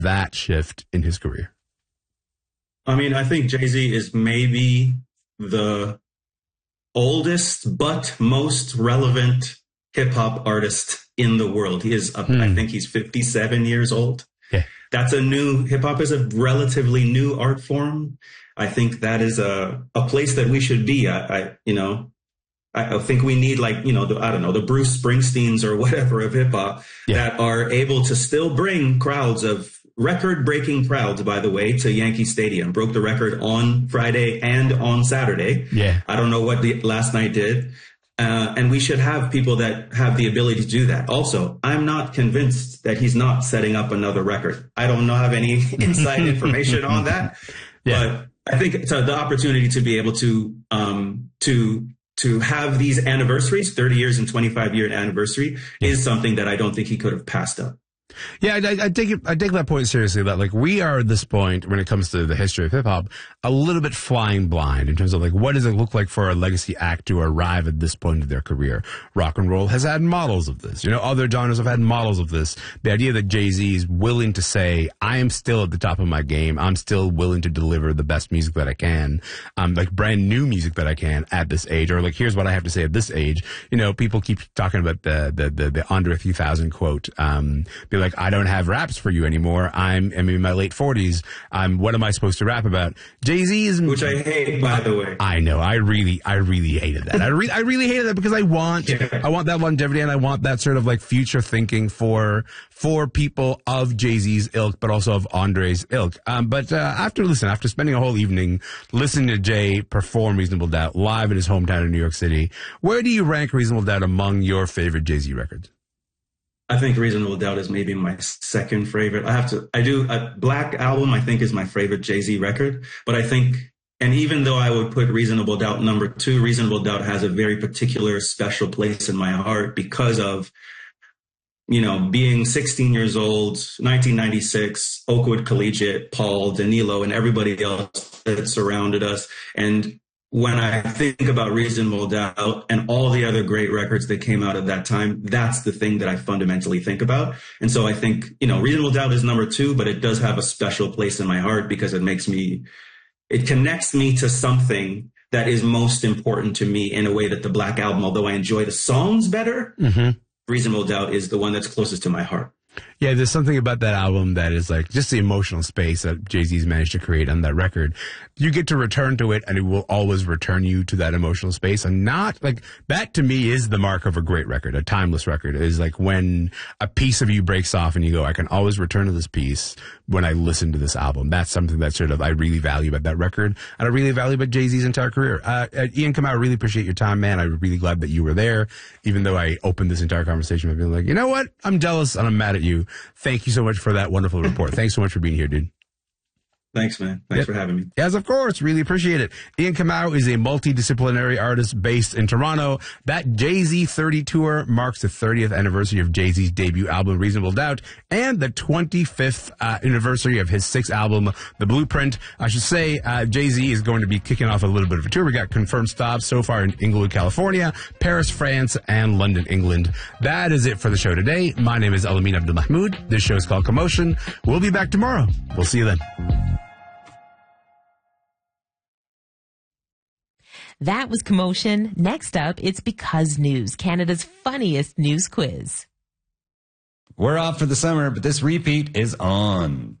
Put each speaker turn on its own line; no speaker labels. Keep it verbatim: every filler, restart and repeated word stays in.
that shift in his career?
I mean, I think Jay-Z is maybe the oldest but most relevant hip hop artist in the world. He is, hmm. I think he's fifty-seven years old.
Yeah.
That's a new, hip hop is a relatively new art form. I think that is a, a place that we should be. I, I you know, I, I think we need like, you know, the, I don't know, the Bruce Springsteens or whatever of hip hop yeah. that are able to still bring crowds of record breaking crowds, by the way, to Yankee Stadium. Broke the record on Friday and on Saturday.
Yeah.
I don't know what the last night did. Uh, and we should have people that have the ability to do that. Also, I'm not convinced that he's not setting up another record. I don't know, have any inside information on that. Yeah. But I think so the opportunity to be able to, um, to, to have these anniversaries, thirty years and twenty-five year anniversary, yeah. is something that I don't think he could have passed up.
Yeah, I, I take it, I take that point seriously, that like we are at this point when it comes to the history of hip hop, a little bit flying blind in terms of like, what does it look like for a legacy act to arrive at this point of their career? Rock and roll has had models of this. You know, other genres have had models of this. The idea that Jay-Z is willing to say, I am still at the top of my game. I'm still willing to deliver the best music that I can. Um, like brand new music that I can at this age, or like, here's what I have to say at this age. You know, people keep talking about the, the, the, the Andre three thousand quote, um, be like, I don't have raps for you anymore. I'm, I'm in my late forties. I'm, what am I supposed to rap about? Jay-Z is,
which I hate, by the way.
I know. I really, I really hated that. I really, I really hated that because I want, yeah. I want that longevity and I want that sort of like future thinking for, for people of Jay-Z's ilk, but also of Andre's ilk. Um, but, uh, after, listen, after spending a whole evening listening to Jay perform Reasonable Doubt live in his hometown in New York City, where do you rank Reasonable Doubt among your favorite Jay-Z records?
I think Reasonable Doubt is maybe my second favorite. I have to, I do, a Black Album I think is my favorite Jay-Z record, but I think, and even though I would put Reasonable Doubt number two, Reasonable Doubt has a very particular special place in my heart because of, you know, being sixteen years old, nineteen ninety-six, Oakwood Collegiate, Paul, Danilo, and everybody else that surrounded us. And when I think about Reasonable Doubt and all the other great records that came out at that time, that's the thing that I fundamentally think about. And so I think, you know, Reasonable Doubt is number two, but it does have a special place in my heart because it makes me, it connects me to something that is most important to me in a way that the Black Album, although I enjoy the songs better, mm-hmm. Reasonable Doubt is the one that's closest to my heart.
Yeah, there's something about that album that is like just the emotional space that Jay-Z's managed to create on that record. You get to return to it and it will always return you to that emotional space. And not like that to me is the mark of a great record, a timeless record, is like when a piece of you breaks off and you go, I can always return to this piece when I listen to this album. That's something that sort of I really value about that record. And I really value about Jay-Z's entire career. Uh, uh, Ian Kamau, I really appreciate your time, man. I'm really glad that you were there, even though I opened this entire conversation by being like, you know what? I'm jealous and I'm mad at you. Thank you so much for that wonderful report. Thanks so much for being here, dude.
Thanks, man. Thanks yep. for having me.
Yes, of course. Really appreciate it. Ian Kamau is a multidisciplinary artist based in Toronto. That Jay-Z thirty tour marks the thirtieth anniversary of Jay-Z's debut album, Reasonable Doubt, and the twenty-fifth uh, anniversary of his sixth album, The Blueprint. I should say uh, Jay-Z is going to be kicking off a little bit of a tour. We got confirmed stops so far in Inglewood, California, Paris, France, and London, England. That is it for the show today. My name is Elamin Abdelmahmoud. This show is called Commotion. We'll be back tomorrow. We'll see you then.
That was Commotion. Next up, it's Because News, Canada's funniest news quiz.
We're off for the summer, but this repeat is on.